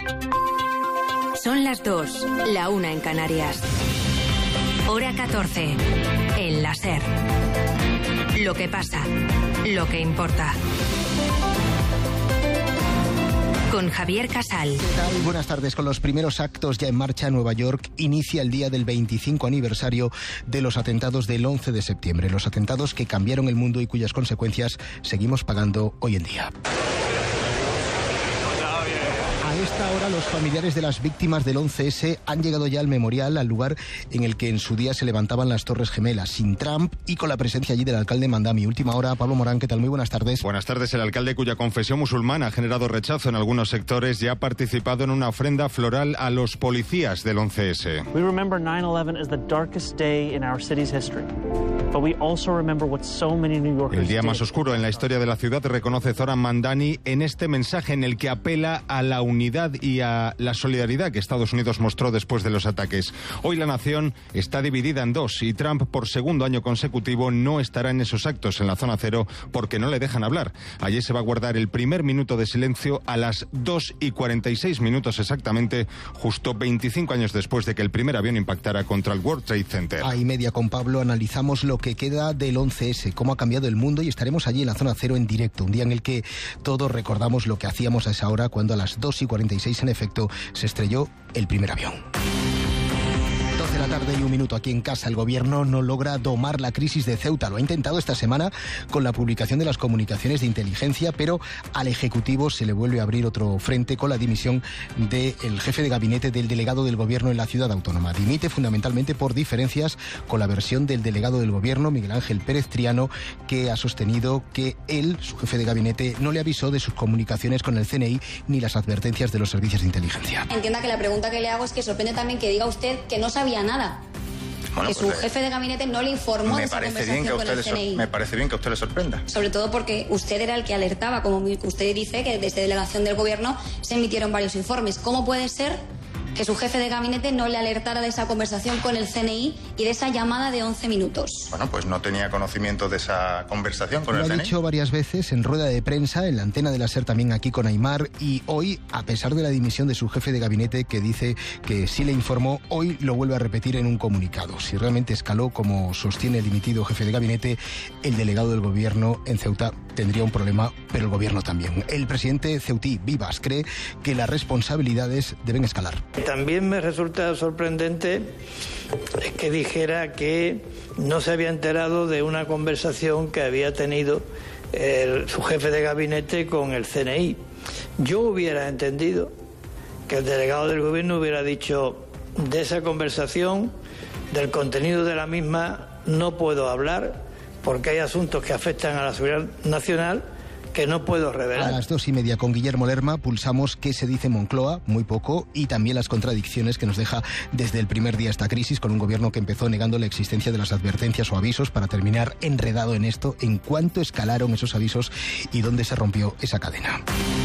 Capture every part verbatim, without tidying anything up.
Son las dos, la una en Canarias. Hora catorce, en la SER. Lo que pasa, lo que importa. Con Javier Casal. ¿Qué tal? Buenas tardes. Con los primeros actos ya en marcha, Nueva York inicia el día del veinticinco aniversario de los atentados del once de septiembre. Los atentados que cambiaron el mundo y cuyas consecuencias seguimos pagando hoy en día. A esta hora los familiares de las víctimas del once ese han llegado ya al memorial, al lugar en el que en su día se levantaban las Torres Gemelas, sin Trump y con la presencia allí del alcalde Mandami. Última hora, Pablo Morán, ¿qué tal? Muy buenas tardes. Buenas tardes. El alcalde, cuya confesión musulmana ha generado rechazo en algunos sectores, ya ha participado en una ofrenda floral a los policías del once ese. We remember nine eleven as the darkest day in our city's history. But we also remember what so many New Yorkers El día did. más oscuro en la historia de la ciudad, reconoce Zoran Mandani en este mensaje en el que apela a la unidad y a la solidaridad que Estados Unidos mostró después de los ataques. Hoy la nación está dividida en dos y Trump, por segundo año consecutivo, no estará en esos actos en la zona cero porque no le dejan hablar. Allí se va a guardar el primer minuto de silencio a las dos y cuarenta y seis minutos exactamente, justo veinticinco años después de que el primer avión impactara contra el World Trade Center. A y media con Pablo analizamos lo que queda del once ese, cómo ha cambiado el mundo, y estaremos allí en la zona cero en directo, un día en el que todos recordamos lo que hacíamos a esa hora cuando a las dos y cuarenta y seis en efecto se estrelló el primer avión. doce de la tarde y un minuto aquí en casa. El gobierno no logra domar la crisis de Ceuta. Lo ha intentado esta semana con la publicación de las comunicaciones de inteligencia, pero al Ejecutivo se le vuelve a abrir otro frente con la dimisión del jefe de gabinete del delegado del gobierno en la ciudad autónoma. Dimite fundamentalmente por diferencias con la versión del delegado del gobierno, Miguel Ángel Pérez Triano, que ha sostenido que él, su jefe de gabinete, no le avisó de sus comunicaciones con el C N I ni las advertencias de los servicios de inteligencia. Entienda que la pregunta que le hago es que sorprende también que diga usted que no sabía nada. Bueno, que pues su jefe de gabinete no le informó de esa conversación con el C N I. Me parece bien que a usted le sorprenda. Sobre todo porque usted era el que alertaba, como usted dice, que desde delegación del gobierno se emitieron varios informes. ¿Cómo puede ser que su jefe de gabinete no le alertara de esa conversación con el C N I y de esa llamada de once minutos? Bueno, pues no tenía conocimiento de esa conversación con el C N I. Lo ha dicho varias veces en rueda de prensa, en la antena de la SER también aquí con Aimar, y hoy, a pesar de la dimisión de su jefe de gabinete, que dice que sí le informó, hoy lo vuelve a repetir en un comunicado. Si realmente escaló, como sostiene el dimitido jefe de gabinete, el delegado del gobierno en Ceuta tendría un problema, pero el gobierno también. El presidente ceutí, Vivas, cree que las responsabilidades deben escalar. También me resulta sorprendente que dijera que no se había enterado de una conversación que había tenido el, su jefe de gabinete con el C N I. Yo hubiera entendido que el delegado del gobierno hubiera dicho: de esa conversación, del contenido de la misma, no puedo hablar porque hay asuntos que afectan a la seguridad nacional que no puedo revelar. A las dos y media con Guillermo Lerma pulsamos qué se dice en Moncloa, muy poco, y también las contradicciones que nos deja desde el primer día esta crisis, con un gobierno que empezó negando la existencia de las advertencias o avisos para terminar enredado en esto, en cuánto escalaron esos avisos y dónde se rompió esa cadena.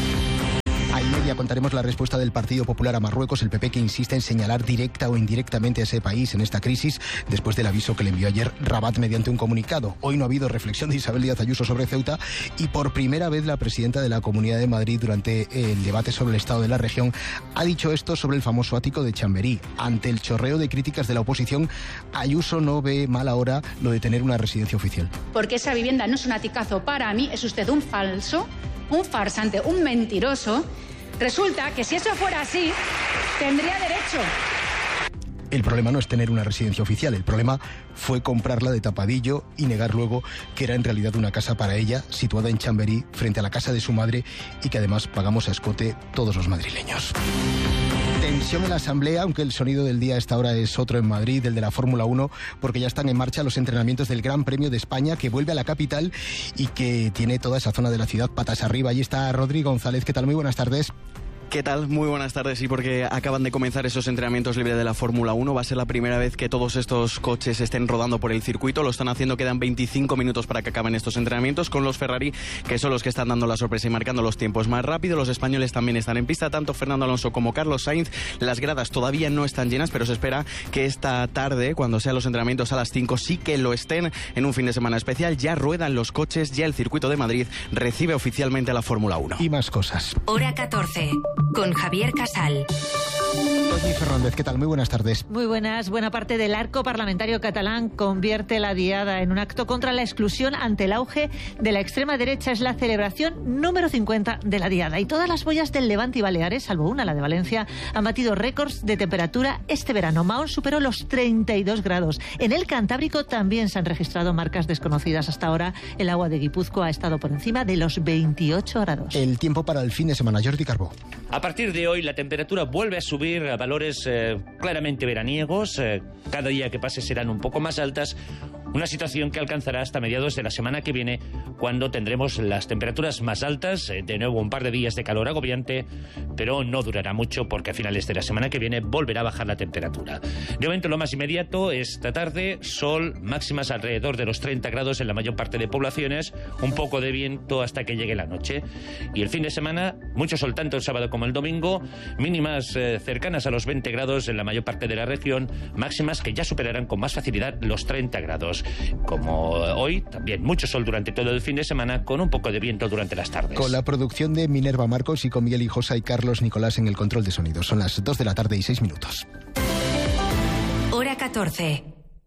A y media contaremos la respuesta del Partido Popular a Marruecos, el P P que insiste en señalar directa o indirectamente a ese país en esta crisis, después del aviso que le envió ayer Rabat mediante un comunicado. Hoy no ha habido reflexión de Isabel Díaz Ayuso sobre Ceuta y por primera vez la presidenta de la Comunidad de Madrid, durante el debate sobre el estado de la región, ha dicho esto sobre el famoso ático de Chamberí. Ante el chorreo de críticas de la oposición, Ayuso no ve mal ahora lo de tener una residencia oficial. Porque esa vivienda no es un aticazo para mí, es usted un falso, un farsante, un mentiroso. Resulta que si eso fuera así, tendría derecho. El problema no es tener una residencia oficial, el problema fue comprarla de tapadillo y negar luego que era en realidad una casa para ella, situada en Chamberí, frente a la casa de su madre, y que además pagamos a escote todos los madrileños. Tensión en la Asamblea, aunque el sonido del día a esta hora es otro en Madrid, el de la Fórmula uno, porque ya están en marcha los entrenamientos del Gran Premio de España, que vuelve a la capital y que tiene toda esa zona de la ciudad patas arriba. Allí está Rodrigo González. ¿Qué tal? Muy buenas tardes. ¿Qué tal? Muy buenas tardes. Sí, porque acaban de comenzar esos entrenamientos libres de la Fórmula uno. Va a ser la primera vez que todos estos coches estén rodando por el circuito. Lo están haciendo, quedan veinticinco minutos para que acaben estos entrenamientos, con los Ferrari, que son los que están dando la sorpresa y marcando los tiempos más rápido. Los españoles también están en pista, tanto Fernando Alonso como Carlos Sainz. Las gradas todavía no están llenas, pero se espera que esta tarde, cuando sean los entrenamientos a las cinco, sí que lo estén. En un fin de semana especial ya ruedan los coches, ya el circuito de Madrid recibe oficialmente a la Fórmula uno. Y más cosas. Hora catorce. con Javier Casal. Doña Fernández, ¿qué tal? Muy buenas tardes. Muy buenas. Buena parte del arco parlamentario catalán convierte la Diada en un acto contra la exclusión ante el auge de la extrema derecha. Es la celebración número cincuenta de la Diada. Y todas las boyas del Levante y Baleares, salvo una, la de Valencia, han batido récords de temperatura este verano. Mahón superó los treinta y dos grados. En el Cantábrico también se han registrado marcas desconocidas hasta ahora. El agua de Guipúzcoa ha estado por encima de los veintiocho grados. El tiempo para el fin de semana. Jordi Carbó. A partir de hoy la temperatura vuelve a subir a valores eh, claramente veraniegos. Eh, cada día que pase serán un poco más altas. Una situación que alcanzará hasta mediados de la semana que viene, cuando tendremos las temperaturas más altas. Eh, de nuevo un par de días de calor agobiante, pero no durará mucho porque a finales de la semana que viene volverá a bajar la temperatura. De momento lo más inmediato, esta tarde, sol, máximas alrededor de los treinta grados en la mayor parte de poblaciones, un poco de viento hasta que llegue la noche. Y el fin de semana, mucho sol tanto el sábado como el domingo, mínimas eh, cercanas a los veinte grados en la mayor parte de la región, máximas que ya superarán con más facilidad los treinta grados. Como hoy, también mucho sol durante todo el fin de semana, con un poco de viento durante las tardes. Con la producción de Minerva Marcos y con Miguel Hijosa y Carlos Nicolás en el control de sonido. Son las dos de la tarde y seis minutos. Hora catorce.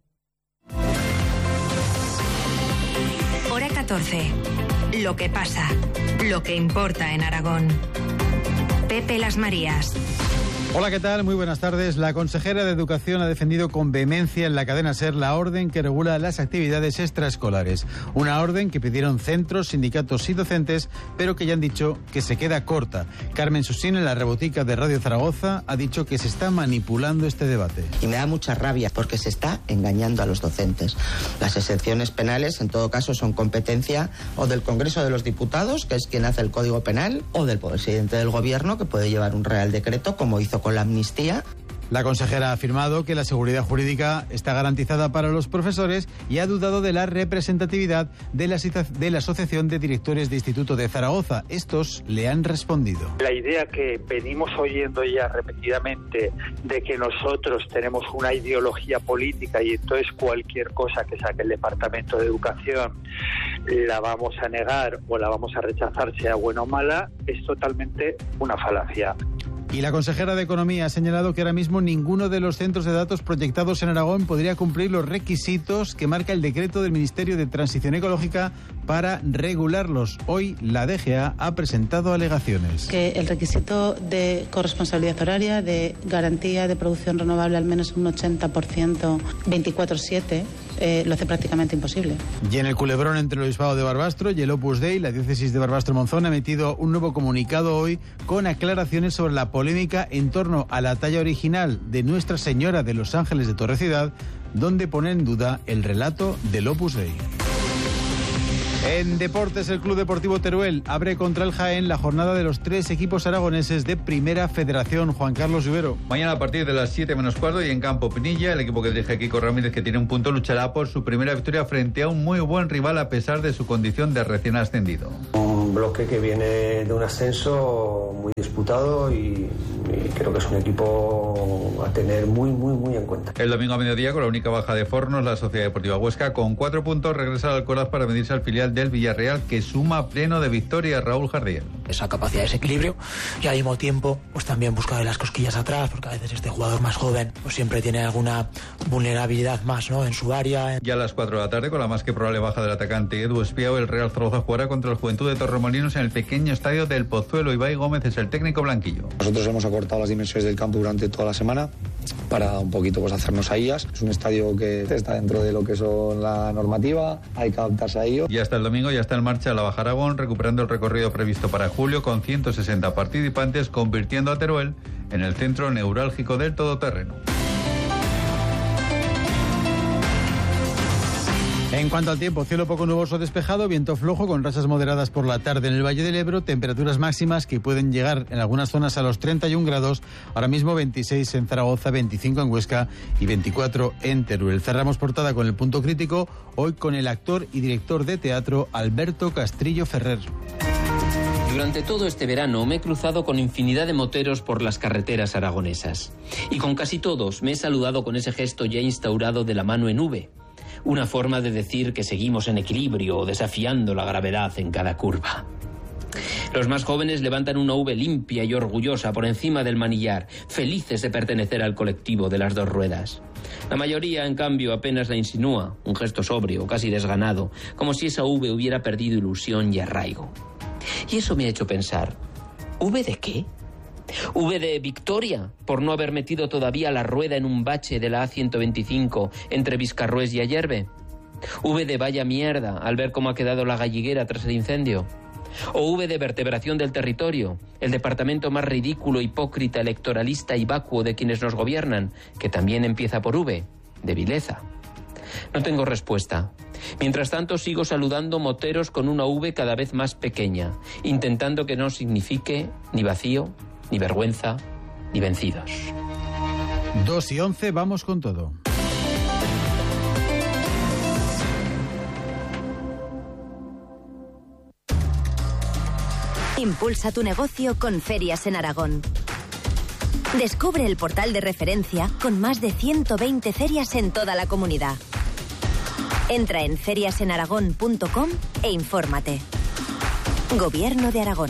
Hora catorce. Lo que pasa, lo que importa en Aragón. Pepe Las Marías. Hola, ¿qué tal? Muy buenas tardes. La consejera de Educación ha defendido con vehemencia en la cadena SER la orden que regula las actividades extraescolares. Una orden que pidieron centros, sindicatos y docentes, pero que ya han dicho que se queda corta. Carmen Susín, en la rebotica de Radio Zaragoza, ha dicho que se está manipulando este debate. Y me da mucha rabia porque se está engañando a los docentes. Las excepciones penales, en todo caso, son competencia o del Congreso de los Diputados, que es quien hace el Código Penal, o del presidente del Gobierno, que puede llevar un Real Decreto, como hizo con la amnistía. La consejera ha afirmado que la seguridad jurídica está garantizada para los profesores y ha dudado de la representatividad de la, de la Asociación de Directores de Instituto de Zaragoza. Estos le han respondido. La idea que venimos oyendo ya repetidamente de que nosotros tenemos una ideología política y entonces cualquier cosa que saque el Departamento de Educación la vamos a negar o la vamos a rechazar, sea buena o mala, es totalmente una falacia. Y la consejera de Economía ha señalado que ahora mismo ninguno de los centros de datos proyectados en Aragón podría cumplir los requisitos que marca el decreto del Ministerio de Transición Ecológica para regularlos. Hoy la D G A ha presentado alegaciones. Que el requisito de corresponsabilidad horaria, de garantía de producción renovable al menos un ochenta por ciento veinticuatro siete, eh, lo hace prácticamente imposible. Y en el culebrón entre el Obispado de Barbastro y el Opus Dei, la diócesis de Barbastro-Monzón ha emitido un nuevo comunicado hoy con aclaraciones sobre la polémica en torno a la talla original de Nuestra Señora de los Ángeles de Torrecidad, donde pone en duda el relato del Opus Dei. En deportes, el Club Deportivo Teruel abre contra el Jaén la jornada de los tres equipos aragoneses de Primera Federación. Juan Carlos Rivero. Mañana a partir de las siete menos cuarto y en Campo Pinilla, el equipo que dirige Kiko Ramírez, que tiene un punto, luchará por su primera victoria frente a un muy buen rival a pesar de su condición de recién ascendido. Un bloque que viene de un ascenso muy disputado y, y creo que es un equipo a tener muy, muy, muy en cuenta. El domingo a mediodía, con la única baja de Fornos, la Sociedad Deportiva Huesca, con cuatro puntos, regresa al Alcoraz para medirse al filial del Villarreal, que suma pleno de victoria. Raúl Jardiel. Esa capacidad de desequilibrio y al mismo tiempo pues también buscar las cosquillas atrás, porque a veces este jugador más joven pues siempre tiene alguna vulnerabilidad más, ¿no?, en su área. Ya a las cuatro de la tarde, con la más que probable baja del atacante Edu Espiao, el Real Zaragoza jugará contra el Juventud de Torremolinos en el pequeño estadio del Pozuelo. Ibai Gómez es el técnico blanquillo. Nosotros hemos acortado las dimensiones del campo durante toda la semana para un poquito pues hacernos a ellas. Es un estadio que está dentro de lo que son la normativa, hay que adaptarse a ello. Y hasta el domingo ya está en marcha la Baja Aragón, recuperando el recorrido previsto para julio con ciento sesenta participantes, convirtiendo a Teruel en el centro neurálgico del todoterreno. En cuanto al tiempo, cielo poco nuboso despejado, viento flojo con rachas moderadas por la tarde en el Valle del Ebro, temperaturas máximas que pueden llegar en algunas zonas a los treinta y un grados, ahora mismo veintiséis en Zaragoza, veinticinco en Huesca y veinticuatro en Teruel. Cerramos portada con el punto crítico, hoy con el actor y director de teatro Alberto Castrillo Ferrer. Durante todo este verano me he cruzado con infinidad de moteros por las carreteras aragonesas. Y con casi todos me he saludado con ese gesto ya instaurado de la mano en V. Una forma de decir que seguimos en equilibrio o desafiando la gravedad en cada curva. Los más jóvenes levantan una V limpia y orgullosa por encima del manillar, felices de pertenecer al colectivo de las dos ruedas. La mayoría, en cambio, apenas la insinúa, un gesto sobrio, casi desganado, como si esa V hubiera perdido ilusión y arraigo. Y eso me ha hecho pensar, ¿V de qué? ¿V de victoria por no haber metido todavía la rueda en un bache de la A ciento veinticinco entre Viscarrués y Ayerbe? ¿V de vaya mierda al ver cómo ha quedado la Galliguera tras el incendio? ¿O V de vertebración del territorio, el departamento más ridículo, hipócrita, electoralista y vacuo de quienes nos gobiernan, que también empieza por V, de vileza? No tengo respuesta. Mientras tanto, sigo saludando moteros con una V cada vez más pequeña, intentando que no signifique ni vacío, ni vergüenza, ni vencidos. dos y once, vamos con todo. Impulsa tu negocio con Ferias en Aragón. Descubre el portal de referencia con más de ciento veinte ferias en toda la comunidad. Entra en ferias en aragón punto com e infórmate. Gobierno de Aragón.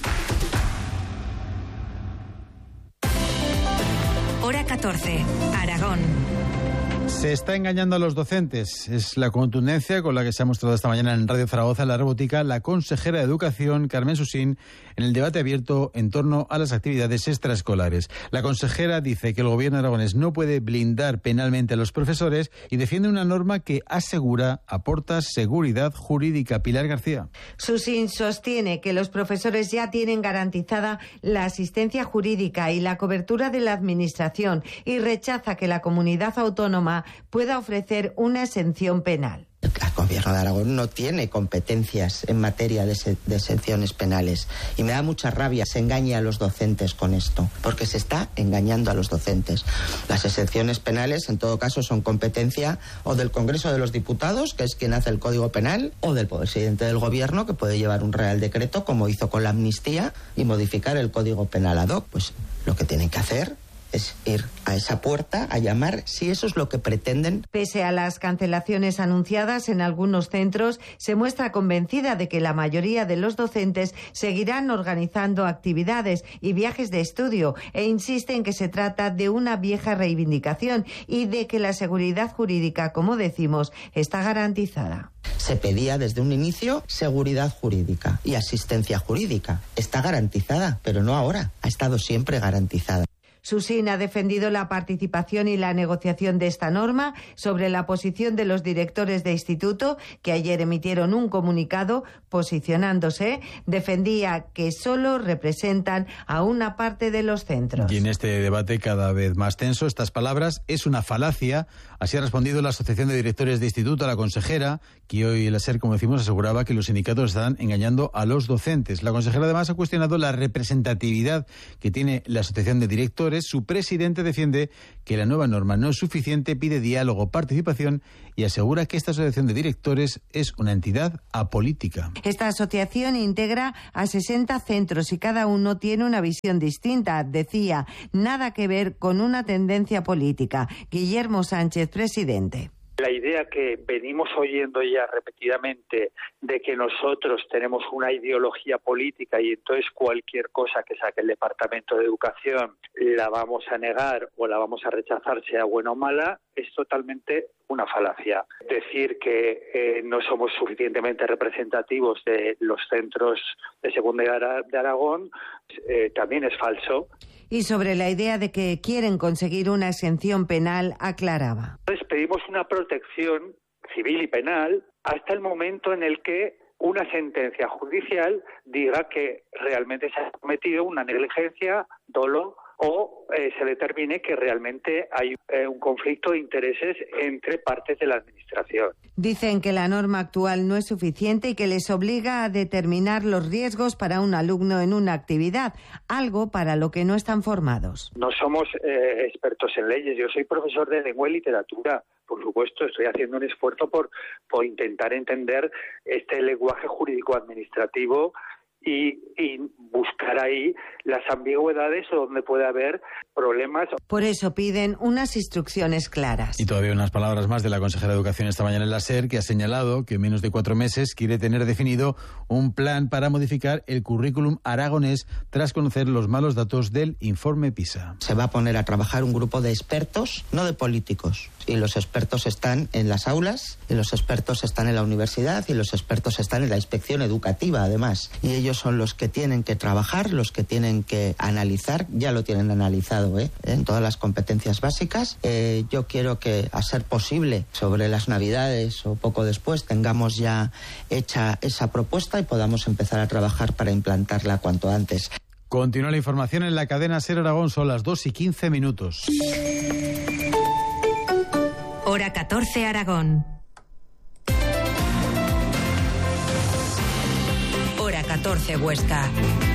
Hora catorce, Aragón. Se está engañando a los docentes. Es la contundencia con la que se ha mostrado esta mañana en Radio Zaragoza, La Rebotica, la consejera de Educación, Carmen Susín, en el debate abierto en torno a las actividades extraescolares. La consejera dice que el gobierno aragonés no puede blindar penalmente a los profesores y defiende una norma que asegura, aporta seguridad jurídica. Pilar García. Susín sostiene que los profesores ya tienen garantizada la asistencia jurídica y la cobertura de la administración y rechaza que la comunidad autónoma pueda ofrecer una exención penal. El gobierno de Aragón no tiene competencias en materia de, se, de exenciones penales y me da mucha rabia se engañe a los docentes con esto, porque se está engañando a los docentes. Las exenciones penales, en todo caso, son competencia o del Congreso de los Diputados, que es quien hace el Código Penal, o del presidente del Gobierno, que puede llevar un Real Decreto, como hizo con la amnistía, y modificar el Código Penal ad hoc. Pues lo que tienen que hacer es ir a esa puerta a llamar si eso es lo que pretenden. Pese a las cancelaciones anunciadas en algunos centros, se muestra convencida de que la mayoría de los docentes seguirán organizando actividades y viajes de estudio e insiste en que se trata de una vieja reivindicación y de que la seguridad jurídica, como decimos, está garantizada. Se pedía desde un inicio seguridad jurídica y asistencia jurídica. Está garantizada, pero no ahora. Ha estado siempre garantizada. Susín ha defendido la participación y la negociación de esta norma sobre la posición de los directores de instituto, que ayer emitieron un comunicado posicionándose. Defendía que solo representan a una parte de los centros. Y en este debate cada vez más tenso, estas palabras es una falacia. Así ha respondido la Asociación de Directores de Instituto a la consejera, que hoy el SER, como decimos, aseguraba que los sindicatos están engañando a los docentes. La consejera además ha cuestionado la representatividad que tiene la Asociación de Directores. Su presidente defiende que la nueva norma no es suficiente, pide diálogo, participación y asegura que esta asociación de directores es una entidad apolítica. Esta asociación integra a sesenta centros y cada uno tiene una visión distinta, decía, nada que ver con una tendencia política. Guillermo Sánchez, presidente. La idea que venimos oyendo ya repetidamente de que nosotros tenemos una ideología política y entonces cualquier cosa que saque el Departamento de Educación la vamos a negar o la vamos a rechazar, sea buena o mala, es totalmente una falacia. Decir que eh, no somos suficientemente representativos de los centros de secundaria de Aragón eh, también es falso. Y sobre la idea de que quieren conseguir una exención penal, aclaraba. Entonces pedimos una protección civil y penal hasta el momento en el que una sentencia judicial diga que realmente se ha cometido una negligencia, dolo o eh, se determine que realmente hay eh, un conflicto de intereses entre partes de la administración. Dicen que la norma actual no es suficiente y que les obliga a determinar los riesgos para un alumno en una actividad, algo para lo que no están formados. No somos eh, expertos en leyes, yo soy profesor de lengua y literatura. Por supuesto, estoy haciendo un esfuerzo por, por intentar entender este lenguaje jurídico-administrativo y, y buscar ahí las ambigüedades o donde puede haber problemas. Por eso piden unas instrucciones claras. Y todavía unas palabras más de la consejera de Educación esta mañana en la SER, que ha señalado que en menos de cuatro meses quiere tener definido un plan para modificar el currículum aragonés tras conocer los malos datos del informe PISA. Se va a poner a trabajar un grupo de expertos, no de políticos. Y los expertos están en las aulas, y los expertos están en la universidad, y los expertos están en la inspección educativa, además. Y ellos son los que tienen que trabajar, los que tienen que analizar, ya lo tienen analizado, ¿eh? En todas las competencias básicas. Eh, yo quiero que, a ser posible, sobre las Navidades o poco después, tengamos ya hecha esa propuesta y podamos empezar a trabajar para implantarla cuanto antes. Continúa la información en la cadena SER Aragón, son las dos y quince minutos. Hora catorce Aragón. Hora catorce Huesca.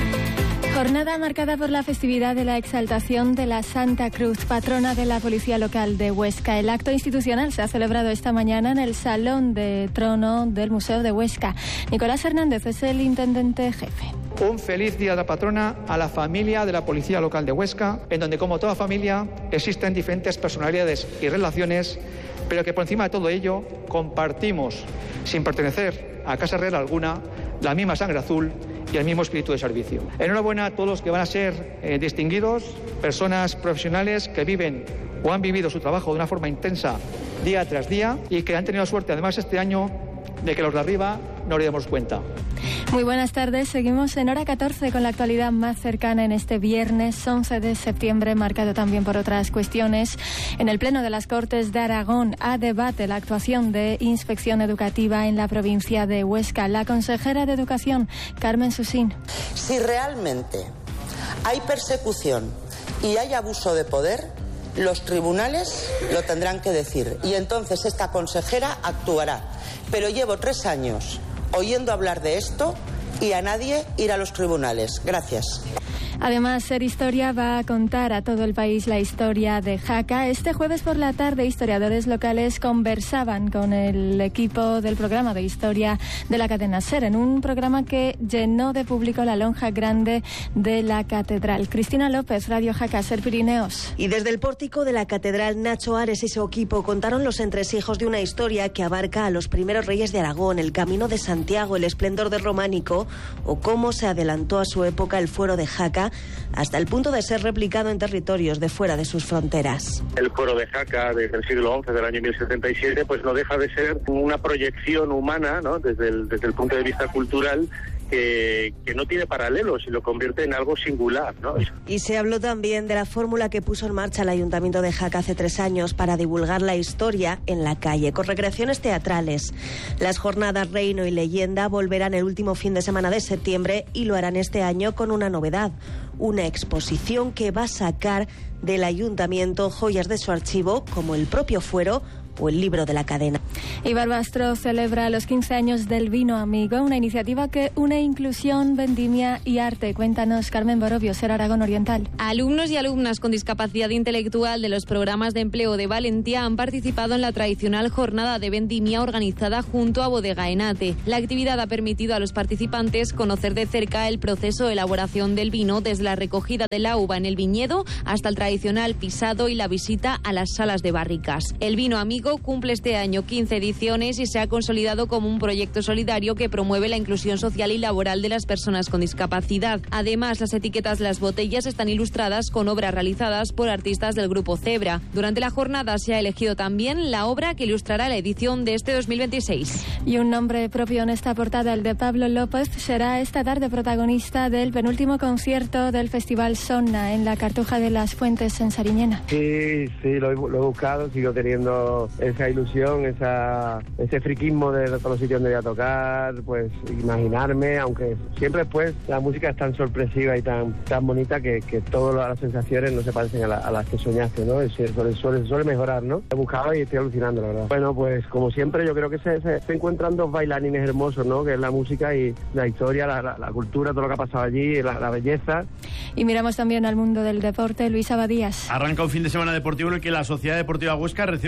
Jornada marcada por la festividad de la exaltación de la Santa Cruz, patrona de la Policía Local de Huesca. El acto institucional se ha celebrado esta mañana en el Salón de Trono del Museo de Huesca. Nicolás Hernández es el intendente jefe. Un feliz día de la patrona a la familia de la Policía Local de Huesca, en donde, como toda familia, existen diferentes personalidades y relaciones, pero que por encima de todo ello compartimos, sin pertenecer a casa real alguna, la misma sangre azul y el mismo espíritu de servicio. Enhorabuena a todos los que van a ser eh, distinguidos, personas profesionales que viven o han vivido su trabajo de una forma intensa día tras día y que han tenido suerte, además, este año, de que los de arriba no le demos cuenta. Muy buenas tardes, seguimos en Hora catorce con la actualidad más cercana en este viernes once de septiembre, marcado también por otras cuestiones. En el Pleno de las Cortes de Aragón a debate la actuación de Inspección Educativa en la provincia de Huesca. La consejera de Educación, Carmen Susín. Si realmente hay persecución y hay abuso de poder, los tribunales lo tendrán que decir y entonces esta consejera actuará. Pero llevo tres años oyendo hablar de esto y a nadie ir a los tribunales. Gracias. Además, Ser Historia va a contar a todo el país la historia de Jaca. Este jueves por la tarde, historiadores locales conversaban con el equipo del programa de historia de la cadena Ser, en un programa que llenó de público la lonja grande de la catedral. Cristina López, Radio Jaca, Ser Pirineos. Y desde el pórtico de la catedral, Nacho Ares y su equipo contaron los entresijos de una historia que abarca a los primeros reyes de Aragón, el camino de Santiago, el esplendor del románico o cómo se adelantó a su época el fuero de Jaca hasta el punto de ser replicado en territorios de fuera de sus fronteras. El fuero de Jaca desde el siglo once, del año mil setenta y siete, pues no deja de ser una proyección humana, ¿no? desde, el, desde el punto de vista cultural, Que, que no tiene paralelos y lo convierte en algo singular, ¿no? Y se habló también de la fórmula que puso en marcha el Ayuntamiento de Jaca hace tres años para divulgar la historia en la calle, con recreaciones teatrales. Las jornadas Reino y Leyenda volverán el último fin de semana de septiembre y lo harán este año con una novedad, una exposición que va a sacar del Ayuntamiento joyas de su archivo, como el propio fuero o el libro de la cadena. Y Barbastro celebra los quince años del Vino Amigo, una iniciativa que une inclusión, vendimia y arte. Cuéntanos, Carmen Borobio, Ser Aragón Oriental. Alumnos y alumnas con discapacidad intelectual de los programas de empleo de Valentía han participado en la tradicional jornada de vendimia organizada junto a Bodega Enate. La actividad ha permitido a los participantes conocer de cerca el proceso de elaboración del vino, desde la recogida de la uva en el viñedo hasta el tradicional pisado y la visita a las salas de barricas. El Vino Amigo cumple este año quince ediciones y se ha consolidado como un proyecto solidario que promueve la inclusión social y laboral de las personas con discapacidad. Además, las etiquetas de las botellas están ilustradas con obras realizadas por artistas del Grupo Zebra. Durante la jornada se ha elegido también la obra que ilustrará la edición de este dos mil veintiséis. Y un nombre propio en esta portada, el de Pablo López, será esta tarde protagonista del penúltimo concierto del Festival Sonna en la Cartuja de las Fuentes en Sariñena. Sí, sí, lo he, lo he buscado, sigo teniendo esa ilusión, esa, ese friquismo de todos los sitios donde voy a tocar, pues imaginarme, aunque siempre pues la música es tan sorpresiva y tan tan bonita que, que todas las sensaciones no se parecen a, la, a las que soñaste, ¿no? Es, suele, suele, suele mejorar, ¿no? He buscado y estoy alucinando, la verdad. Bueno, pues como siempre yo creo que se, se, se encuentran dos bailarines hermosos, ¿no? Que es la música y la historia, la, la, la cultura, todo lo que ha pasado allí, la, la belleza. Y miramos también al mundo del deporte. Luis Abadías. Arranca un fin de semana deportivo en el que la Sociedad Deportiva Huesca recibe el domingo a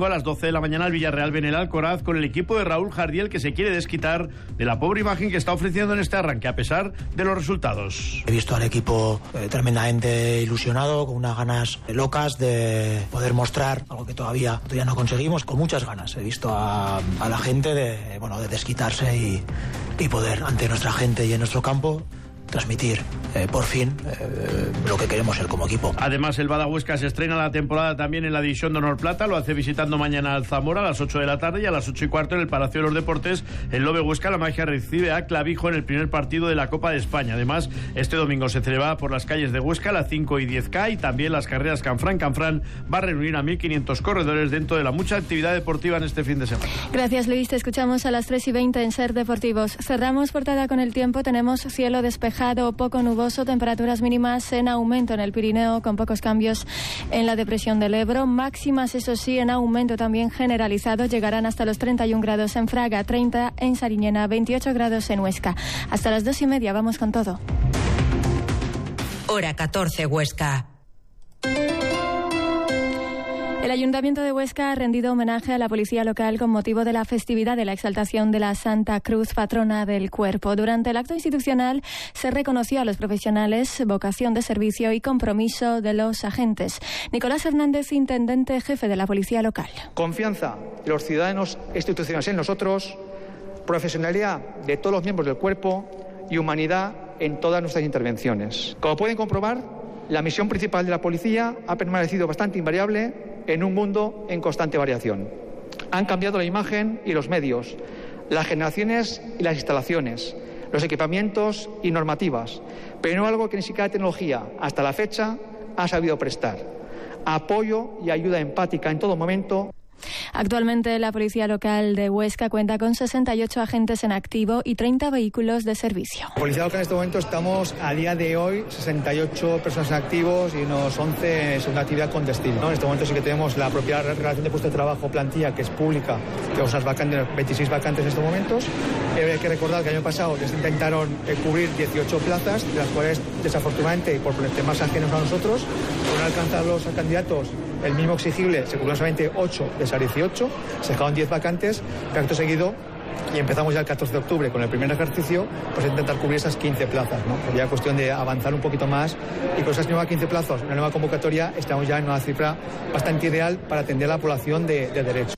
a las doce de la mañana el Villarreal B en el Alcoraz con el equipo de Raúl Jardiel, que se quiere desquitar de la pobre imagen que está ofreciendo en este arranque, a pesar de los resultados. He visto al equipo eh, tremendamente ilusionado, con unas ganas locas de poder mostrar algo que todavía, todavía no conseguimos, con muchas ganas. He visto a, a la gente de, bueno, de desquitarse y, y poder, ante nuestra gente y en nuestro campo, transmitir eh, por fin eh, lo que queremos ser como equipo. Además, el Bada Huesca se estrena la temporada también en la División de Honor Plata. Lo hace visitando mañana al Zamora a las ocho de la tarde, y a las ocho y cuarto en el Palacio de los Deportes el Lobe Huesca La Magia recibe a Clavijo en el primer partido de la Copa de España. Además, este domingo se celebra por las calles de Huesca las cinco y diez K, y también las carreras Canfrán. Canfrán va a reunir a mil quinientos corredores dentro de la mucha actividad deportiva en este fin de semana. Gracias, Luis. Te escuchamos a las tres y veinte en Ser Deportivos. Cerramos portada con el tiempo. Tenemos cielo despejado o poco nuboso, temperaturas mínimas en aumento en el Pirineo, con pocos cambios en la depresión del Ebro. Máximas, eso sí, en aumento también generalizado. Llegarán hasta los treinta y un grados en Fraga, treinta en Sariñena, veintiocho grados en Huesca. Hasta las dos y media, vamos con todo. Hora catorce, Huesca. El Ayuntamiento de Huesca ha rendido homenaje a la policía local con motivo de la festividad de la exaltación de la Santa Cruz, patrona del cuerpo. Durante el acto institucional se reconoció a los profesionales, vocación de servicio y compromiso de los agentes. Nicolás Hernández, intendente jefe de la policía local. Confianza de los ciudadanos institucionales en nosotros, profesionalidad de todos los miembros del cuerpo y humanidad en todas nuestras intervenciones. Como pueden comprobar, la misión principal de la policía ha permanecido bastante invariable en un mundo en constante variación. Han cambiado la imagen y los medios, las generaciones y las instalaciones, los equipamientos y normativas, pero no algo que ni siquiera la tecnología, hasta la fecha, ha sabido prestar: apoyo y ayuda empática en todo momento. Actualmente la policía local de Huesca cuenta con sesenta y ocho agentes en activo y treinta vehículos de servicio. La policía local en este momento estamos a día de hoy sesenta y ocho personas en activos y unos once en segunda actividad con destino, ¿no? En este momento sí que tenemos la propia relación de puesto de trabajo plantilla, que es pública, que unas vacantes, veintiséis vacantes en estos momentos. Eh, hay que recordar que el año pasado les intentaron eh, cubrir dieciocho plazas, de las cuales desafortunadamente, por ponerte más ajenos a nosotros, por no alcanzar los candidatos el mínimo exigible, se cubrieron solamente ocho de esas dieciocho, se dejaron diez vacantes, pero acto seguido, y empezamos ya el catorce de octubre con el primer ejercicio, pues intentar cubrir esas quince plazas, ¿no? Sería cuestión de avanzar un poquito más, y con esas nuevas quince plazas, una nueva convocatoria, estamos ya en una cifra bastante ideal para atender a la población de, de derecho.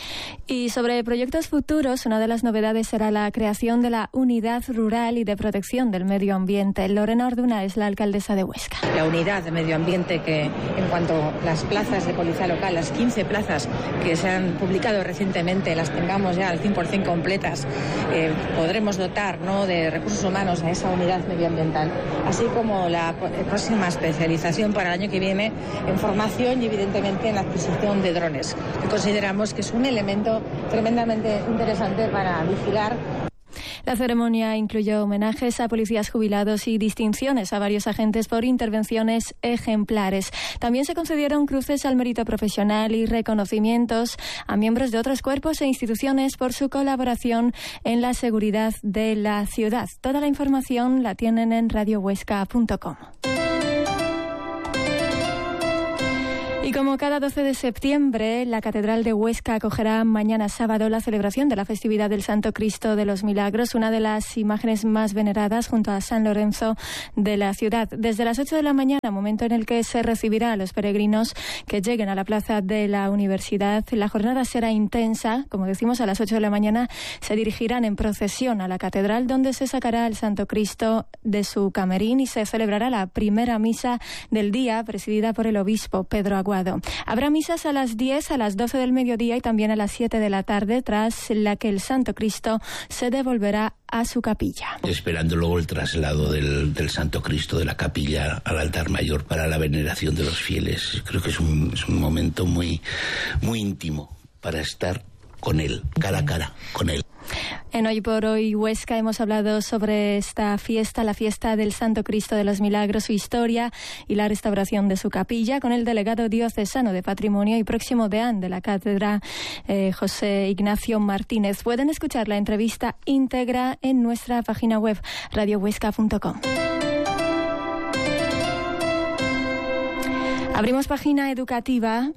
Y sobre proyectos futuros, una de las novedades será la creación de la Unidad Rural y de Protección del Medio Ambiente. Lorena Orduna es la alcaldesa de Huesca. La unidad de medio ambiente, que en cuanto a las plazas de policía local, las quince plazas que se han publicado recientemente, las tengamos ya al cien por ciento completas, eh, podremos dotar, ¿no?, de recursos humanos a esa unidad medioambiental, así como la próxima especialización para el año que viene en formación y evidentemente en la adquisición de drones, que consideramos que es un elemento tremendamente interesante para vigilar. La ceremonia incluyó homenajes a policías jubilados y distinciones a varios agentes por intervenciones ejemplares. También se concedieron cruces al mérito profesional y reconocimientos a miembros de otros cuerpos e instituciones por su colaboración en la seguridad de la ciudad. Toda la información la tienen en radio huesca punto com. Y como cada doce de septiembre, la Catedral de Huesca acogerá mañana sábado la celebración de la festividad del Santo Cristo de los Milagros, una de las imágenes más veneradas junto a San Lorenzo de la ciudad. Desde las ocho de la mañana, momento en el que se recibirá a los peregrinos que lleguen a la plaza de la universidad, la jornada será intensa. Como decimos, a las ocho de la mañana se dirigirán en procesión a la Catedral, donde se sacará al Santo Cristo de su camerín y se celebrará la primera misa del día, presidida por el obispo Pedro Aguado. Habrá misas a las diez, a las doce del mediodía y también a las siete de la tarde, tras la que el Santo Cristo se devolverá a su capilla. Esperando luego el traslado del, del Santo Cristo de la capilla al altar mayor para la veneración de los fieles. Creo que es un, es un momento muy, muy íntimo para estar con él, cara a cara con él. En Hoy por Hoy Huesca hemos hablado sobre esta fiesta, la fiesta del Santo Cristo de los Milagros, su historia y la restauración de su capilla, con el delegado diocesano de Patrimonio y próximo deán de la cátedra, eh, José Ignacio Martínez. Pueden escuchar la entrevista íntegra en nuestra página web radio huesca punto com. Abrimos página educativa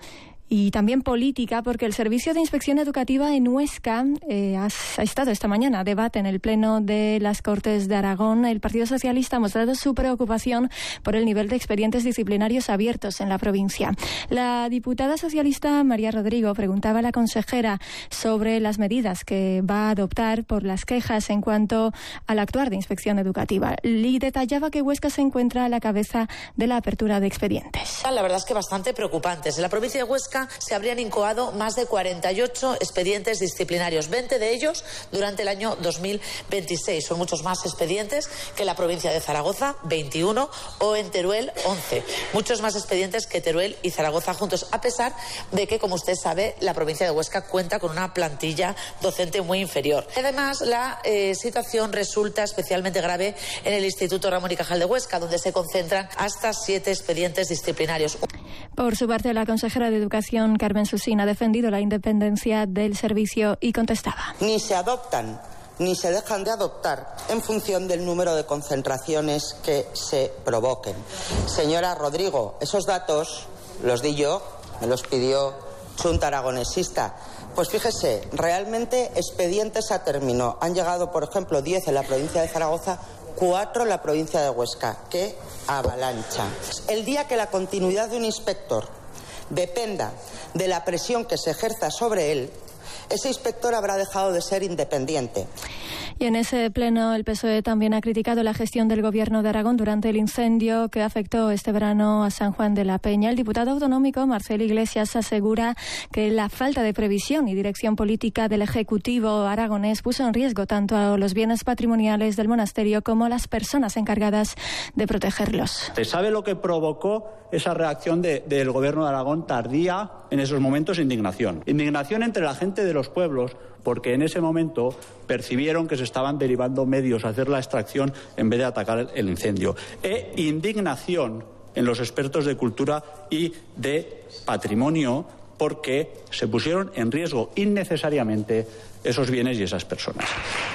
y también política, porque el Servicio de Inspección Educativa en Huesca eh, ha, ha estado esta mañana a debate en el Pleno de las Cortes de Aragón. El Partido Socialista ha mostrado su preocupación por el nivel de expedientes disciplinarios abiertos en la provincia. La diputada socialista María Rodrigo preguntaba a la consejera sobre las medidas que va a adoptar por las quejas en cuanto al actuar de inspección educativa. Y detallaba que Huesca se encuentra a la cabeza de la apertura de expedientes. La verdad es que bastante preocupantes. En la provincia de Huesca se habrían incoado más de cuarenta y ocho expedientes disciplinarios, veinte de ellos durante el año dos mil veintiséis. Son muchos más expedientes que en la provincia de Zaragoza, veintiuno, o en Teruel, once. Muchos más expedientes que Teruel y Zaragoza juntos, a pesar de que, como usted sabe, la provincia de Huesca cuenta con una plantilla docente muy inferior. Además, la eh, situación resulta especialmente grave en el Instituto Ramón y Cajal de Huesca, donde se concentran hasta siete expedientes disciplinarios. Por su parte, la consejera de Educación, Carmen Susín, ha defendido la independencia del servicio y contestaba. Ni se adoptan ni se dejan de adoptar en función del número de concentraciones que se provoquen. Señora Rodrigo, esos datos los di yo, me los pidió Chunta Aragonesista. Pues fíjese, realmente expedientes a término han llegado, por ejemplo, diez en la provincia de Zaragoza, cuatro en la provincia de Huesca. ¡Qué avalancha! El día que la continuidad de un inspector dependa de la presión que se ejerza sobre él, ese inspector habrá dejado de ser independiente. Y en ese pleno el P S O E también ha criticado la gestión del Gobierno de Aragón durante el incendio que afectó este verano a San Juan de la Peña. El diputado autonómico Marcel Iglesias asegura que la falta de previsión y dirección política del Ejecutivo aragonés puso en riesgo tanto a los bienes patrimoniales del monasterio como a las personas encargadas de protegerlos. ¿Se sabe lo que provocó esa reacción de, del Gobierno de Aragón tardía en esos momentos? Indignación. Indignación entre la gente de los pueblos, porque en ese momento percibieron que se estaban derivando medios a hacer la extracción en vez de atacar el incendio. E indignación en los expertos de cultura y de patrimonio, porque se pusieron en riesgo innecesariamente esos bienes y esas personas.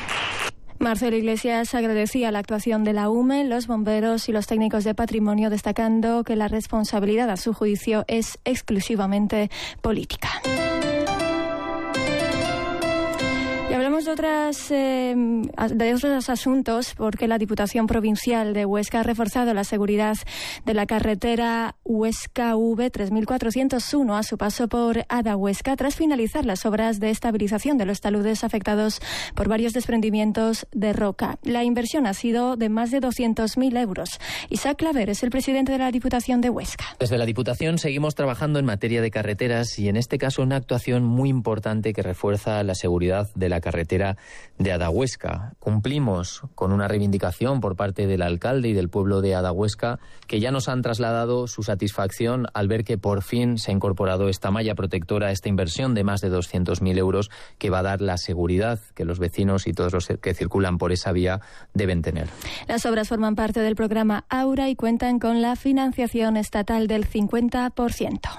Marcelo Iglesias agradecía la actuación de la U M E, los bomberos y los técnicos de patrimonio, destacando que la responsabilidad a su juicio es exclusivamente política. Y hablamos de, otras, eh, de otros asuntos, porque la Diputación Provincial de Huesca ha reforzado la seguridad de la carretera Huesca V tres mil cuatrocientos uno a su paso por Adahuesca, tras finalizar las obras de estabilización de los taludes afectados por varios desprendimientos de roca. La inversión ha sido de más de doscientos mil euros. Isaac Claver es el presidente de la Diputación de Huesca. Desde la Diputación seguimos trabajando en materia de carreteras y en este caso una actuación muy importante que refuerza la seguridad de la carretera de Adahuesca. Cumplimos con una reivindicación por parte del alcalde y del pueblo de Adahuesca, que ya nos han trasladado su satisfacción al ver que por fin se ha incorporado esta malla protectora, esta inversión de más de doscientos mil euros que va a dar la seguridad que los vecinos y todos los que circulan por esa vía deben tener. Las obras forman parte del programa Aura y cuentan con la financiación estatal del cincuenta por ciento.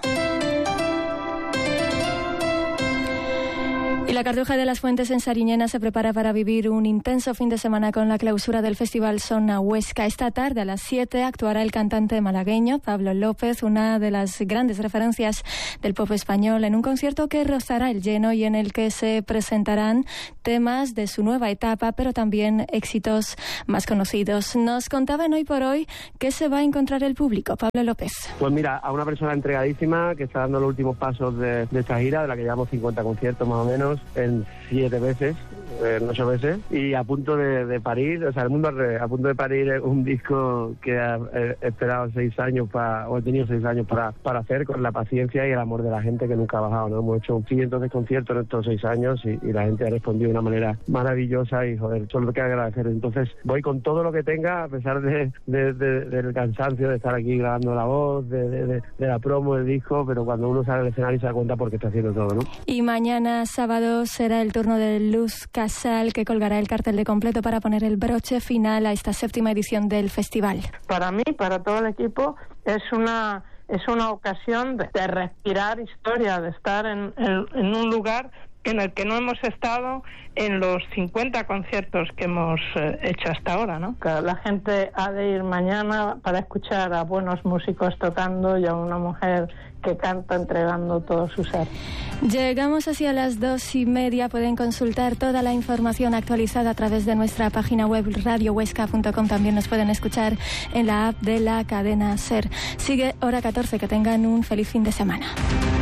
Y la Cartuja de las Fuentes en Sariñena se prepara para vivir un intenso fin de semana con la clausura del Festival Sona Huesca. Esta tarde a las siete actuará el cantante malagueño Pablo López, una de las grandes referencias del pop español, en un concierto que rozará el lleno y en el que se presentarán temas de su nueva etapa, pero también éxitos más conocidos. Nos contaban hoy por hoy qué se va a encontrar el público. Pablo López. Pues mira, a una persona entregadísima que está dando los últimos pasos de, de esta gira, de la que llevamos cincuenta conciertos más o menos, en siete veces, en ocho veces, y a punto de, de parir, o sea, el mundo al revés, a punto de parir un disco que ha eh, esperado seis años para, o he tenido seis años para, para hacer, con la paciencia y el amor de la gente que nunca ha bajado, ¿no? Hemos hecho cientos de conciertos en estos seis años y, y la gente ha respondido de una manera maravillosa y, joder, solo que agradecer. Entonces, voy con todo lo que tenga, a pesar de, de, de, del cansancio de estar aquí grabando la voz, de, de, de, de la promo del disco, pero cuando uno sale al escenario se da cuenta por qué está haciendo todo, ¿no? Y mañana sábado será el turno de Luz Casal, que colgará el cartel de completo para poner el broche final a esta séptima edición del festival. Para mí, para todo el equipo, es una es una ocasión de, de respirar historia, de estar en, en, en un lugar en el que no hemos estado en los cincuenta conciertos que hemos eh, hecho hasta ahora, ¿no? La gente ha de ir mañana para escuchar a buenos músicos tocando y a una mujer que canta entregando todo su ser. Llegamos así a las dos y media. Pueden consultar toda la información actualizada a través de nuestra página web radio huesca punto com. También nos pueden escuchar en la app de la cadena SER. Sigue Hora catorce. Que tengan un feliz fin de semana.